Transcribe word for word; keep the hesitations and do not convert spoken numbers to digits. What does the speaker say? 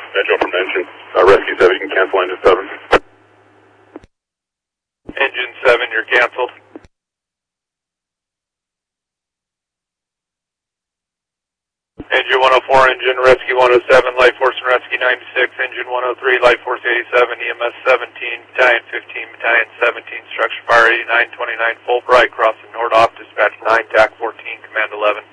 Metro from Engine. Uh, Rescue seven, you can cancel Engine seven. Engine seven, you're canceled. Engine one oh four, Engine Rescue one oh seven, Life Force and Rescue ninety-six, Engine one oh three, Life Force eighty-seven, E M S seventeen, Battalion fifteen, Battalion seventeen, Structure Fire eighty-nine twenty-nine, Fulbright, crossing Nordoff, dispatch nine, T A C fourteen, Command eleven.